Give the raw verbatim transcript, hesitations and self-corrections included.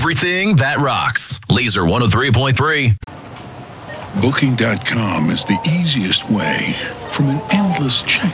everything that rocks. Laser one oh three point three. Booking dot com is the easiest way from an endless check